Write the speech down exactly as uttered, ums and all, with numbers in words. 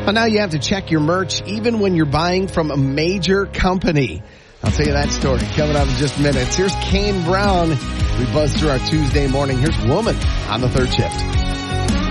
Well, now you have to check your merch even when you're buying from a major company. I'll tell you that story coming up in just minutes. Here's Kane Brown. We buzz through our Tuesday morning. Here's Woman on the Third Shift.